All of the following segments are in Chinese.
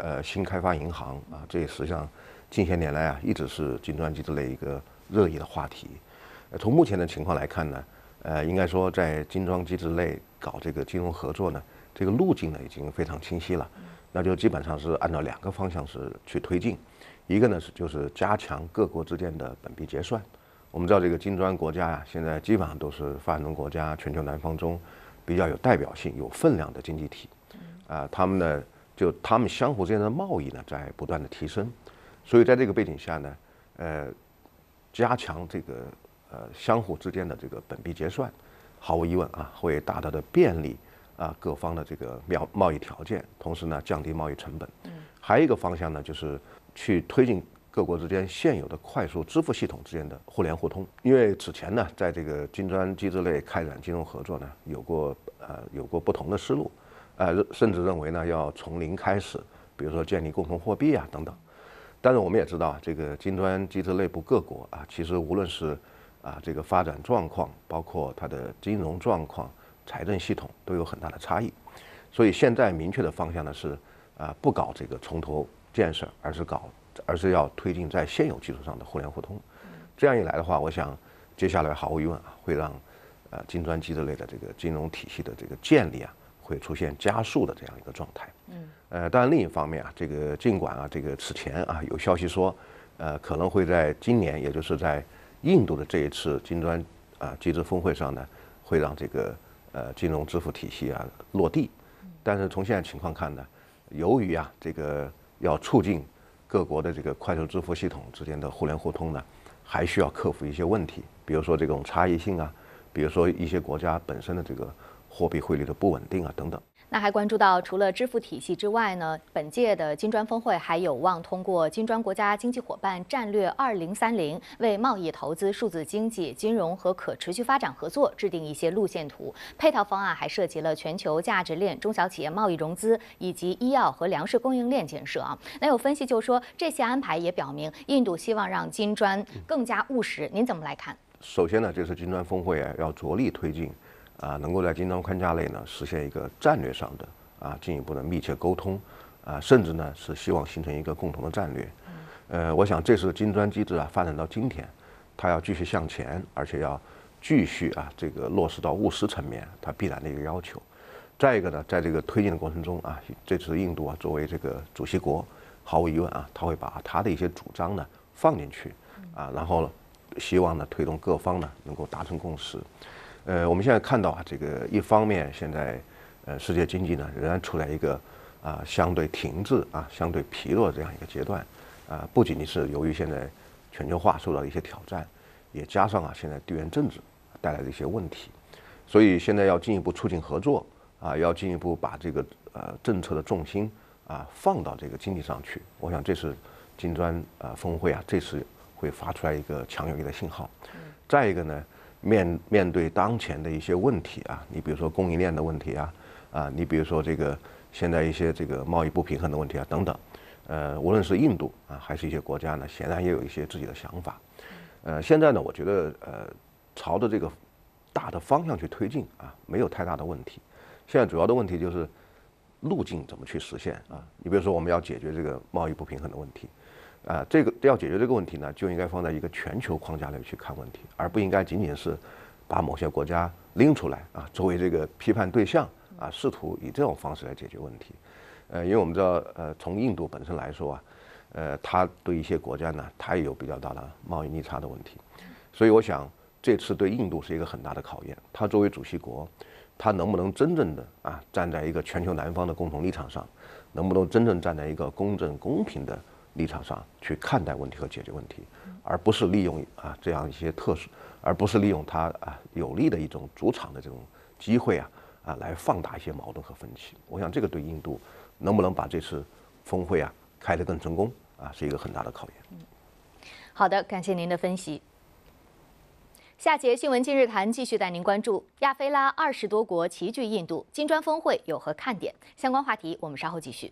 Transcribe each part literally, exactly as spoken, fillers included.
呃新开发银行啊，这也实际上近些年来啊一直是金砖机制类一个热议的话题。呃，从目前的情况来看呢，呃，应该说在金砖机制内搞这个金融合作呢，这个路径呢已经非常清晰了，那就基本上是按照两个方向是去推进，一个呢是就是加强各国之间的本币结算。我们知道这个金砖国家呀、啊，现在基本上都是发展中国家、全球南方中比较有代表性、有分量的经济体，啊、呃，他们呢就他们相互之间的贸易呢在不断的提升，所以在这个背景下呢，呃，加强这个。呃，相互之间的这个本币结算，毫无疑问啊，会大大的便利啊各方的这个贸贸易条件，同时呢降低贸易成本。嗯，还有一个方向呢，就是去推进各国之间现有的快速支付系统之间的互联互通。因为此前呢，在这个金砖机制内开展金融合作呢，有过呃有过不同的思路，呃，甚至认为呢要从零开始，比如说建立共同货币啊等等。但是我们也知道啊，这个金砖机制内部各国啊，其实无论是啊，这个发展状况，包括它的金融状况、财政系统都有很大的差异，所以现在明确的方向呢是啊，不搞这个从头建设，而是搞，而是要推进在现有基础上的互联互通。这样一来的话，我想接下来毫无疑问啊，会让呃金砖机制类的这个金融体系的这个建立啊，会出现加速的这样一个状态。嗯，呃，当然另一方面啊，这个尽管啊，这个此前啊有消息说，呃，可能会在今年，也就是在印度的这一次金砖啊机制峰会上呢，会让这个呃金融支付体系啊落地。但是从现在情况看呢，由于啊这个要促进各国的这个快速支付系统之间的互联互通呢，还需要克服一些问题，比如说这种差异性啊，比如说一些国家本身的这个货币汇率的不稳定啊等等。 那还关注到，除了支付体系之外呢，本届的金砖峰会还有望通过金砖国家经济伙伴战略二零三零，为贸易、投资、数字经济、金融和可持续发展合作制定一些路线图。配套方案还涉及了全球价值链、中小企业贸易融资以及医药和粮食供应链建设啊。那有分析就说，这些安排也表明印度希望让金砖更加务实。您怎么来看？ 首先呢，这次金砖峰会啊，要着力推进。啊，能够在金砖框架内呢实现一个战略上的啊进一步的密切沟通，啊，甚至呢是希望形成一个共同的战略。呃，我想这是金砖机制啊发展到今天，它要继续向前，而且要继续啊这个落实到务实层面，它必然的一个要求。再一个呢，在这个推进的过程中啊，这次印度啊作为这个主席国，毫无疑问啊，他会把他的一些主张呢放进去啊，然后希望呢推动各方呢能够达成共识。呃，我们现在看到啊，这个一方面现在，呃，世界经济呢仍然处在一个啊相对停滞啊、相对疲弱这样一个阶段，啊，不仅仅是由于现在全球化受到了一些挑战，也加上啊现在地缘政治带来的一些问题，所以现在要进一步促进合作啊，要进一步把这个呃政策的重心啊放到这个经济上去。我想这是金砖啊峰会啊这次会发出来一个强有力的信号。再一个呢。面面对当前的一些问题啊，你比如说供应链的问题啊，啊，你比如说这个现在一些这个贸易不平衡的问题啊等等，呃，无论是印度啊，还是一些国家呢，显然也有一些自己的想法。呃，现在呢，我觉得呃，朝着这个大的方向去推进啊，没有太大的问题。现在主要的问题就是路径怎么去实现啊？你比如说我们要解决这个贸易不平衡的问题。啊，这个要解决这个问题呢，就应该放在一个全球框架内去看问题，而不应该仅仅是把某些国家拎出来啊，作为这个批判对象啊，试图以这种方式来解决问题。呃，因为我们知道，呃，从印度本身来说啊，呃，它对一些国家呢，它也有比较大的贸易逆差的问题，所以我想这次对印度是一个很大的考验。它作为主席国，它能不能真正的啊站在一个全球南方的共同立场上，能不能真正站在一个公正公平的立场上去看待问题和解决问题，而不是利用啊这样一些特殊，而不是利用它啊有利的一种主场的这种机会啊啊来放大一些矛盾和分歧。我想这个对印度能不能把这次峰会啊开得更成功啊是一个很大的考验。 好的，感谢您的分析。下节新闻今日谈继续带您关注亚非拉二十多国齐聚印度，金砖峰会有何看点？相关话题我们稍后继续。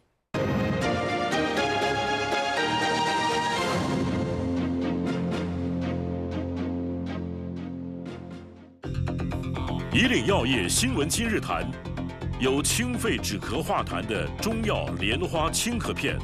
以岭药业新闻今日谈，有清肺止咳化痰的中药莲花清咳片。